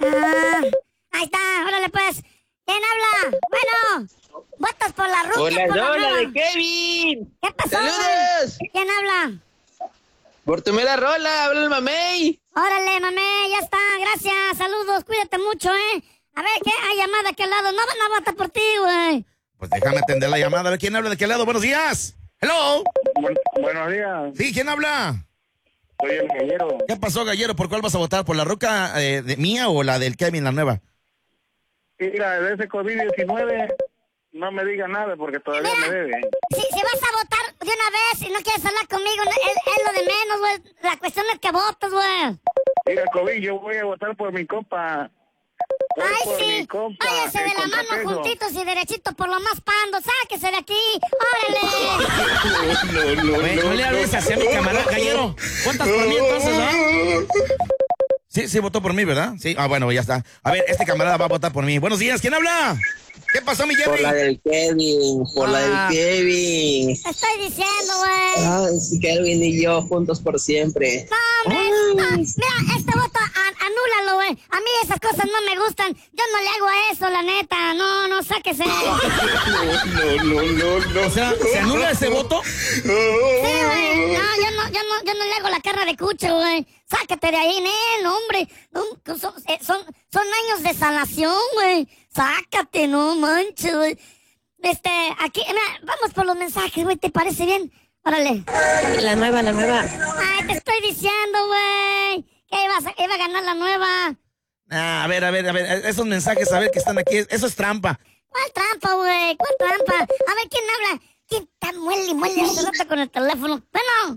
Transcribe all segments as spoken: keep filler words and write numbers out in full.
Ah, ahí está, órale pues. ¿Quién habla? Bueno, votas por la ruca. Hola, por la hola, nueva. de Kevin. ¿Qué pasó? ¡Saludos! Güey? ¿Quién habla? Por tu mera rola, habla el mamey. Órale, mamé, ya está, gracias, saludos, cuídate mucho, ¿eh? A ver, ¿qué? Hay llamada aquí al lado, no van a votar por ti, güey. Pues déjame atender la llamada, a ver quién habla de qué lado. Buenos días. Hello. Buen- buenos días, Sí, ¿quién habla? soy el gallero. ¿Qué pasó, Gallero? ¿Por cuál vas a votar? ¿Por la ruca eh, de mía o la del Kevin, la nueva? Mira, de ese COVID diecinueve no me diga nada porque todavía Mira. me debe. Si, si vas a votar de una vez y no quieres hablar conmigo, no- es, es lo de menos, güey. La cuestión es que votes, güey. Mira, COVID, yo voy a votar por mi compa. Voy Ay, por sí, mi compa, váyase el de la mano contrapeso. juntitos y derechitos por lo más pando, sáquese de aquí, órale. No, no, Güey, no le hables así a mi camarada, Gallero. ¿Cuántas por mí entonces, ah? Sí, sí, votó por mí, ¿verdad? Sí. Ah, bueno, ya está. A ver, este camarada va a votar por mí. Buenos días, ¿quién habla? ¿Qué pasó, mi Por Jerry? la del Kevin, por la Ah. del Kevin. Te estoy diciendo, güey. Ay, sí, Kevin y yo juntos por siempre. No, hombre, no, mira, este voto, a- anúlalo, güey. A mí esas cosas no me gustan. Yo no le hago a eso, la neta. No, no, sáquese. No, no, no, no. O sea, ¿se anula ese voto? Sí, güey. No, yo no, yo no, yo no le hago la cara de cucho, güey. Sácate de ahí, no, hombre. No, son, eh, son, son años de sanación, güey. Sácate, no manches, güey. Este, aquí, mira, vamos por los mensajes, güey. ¿Te parece bien? Órale. La nueva, la nueva. Ay, te estoy diciendo, güey. Que ibas a, iba a ganar la nueva. Ah, a ver, a ver, a ver. Esos mensajes, a ver, que están aquí. Eso es trampa. ¿Cuál trampa, güey? ¿Cuál trampa? A ver, ¿quién habla? ¿Quién está muele y muele hace rato con el teléfono? Bueno.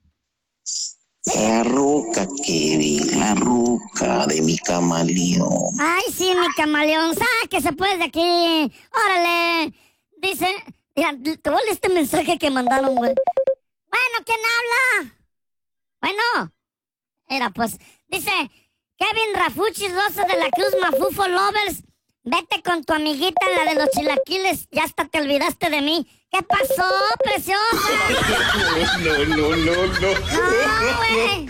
La ruca, Kevin, la ruca de mi camaleón. Ay, sí, mi camaleón, sáquese pues de aquí. Órale. Dice, mira, te voy a leer este mensaje que mandaron, güey. Bueno, ¿quién habla? Bueno. Era pues, dice, Kevin Rafuchis Rosa de la Cruz Mafufo Lovers, vete con tu amiguita, la de los chilaquiles, ya hasta te olvidaste de mí. ¿Qué pasó, preciosa? No, no, no, no. No, güey.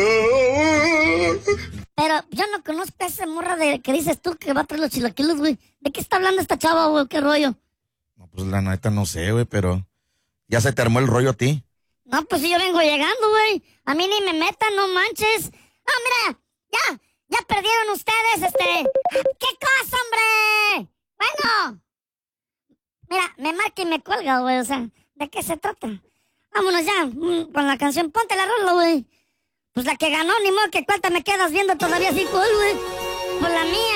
Pero yo no conozco a esa morra de que dices tú que va a traer los chilaquiles, güey. ¿De qué está hablando esta chava, güey? ¿Qué rollo? No, pues la neta no sé, güey, pero ya se te armó el rollo a ti. No, pues si yo vengo llegando, güey. A mí ni me metan, no manches. Ah, mira, ya, ya perdieron ustedes, este... ¿Qué cosa, hombre? Bueno. Mira, me marca y me cuelga, güey, o sea, ¿de qué se trata? Vámonos ya, mm, con la canción, ponte la rola, güey. Pues la que ganó, ni modo que cuánta me quedas viendo todavía así, cool, güey. Pues la mía.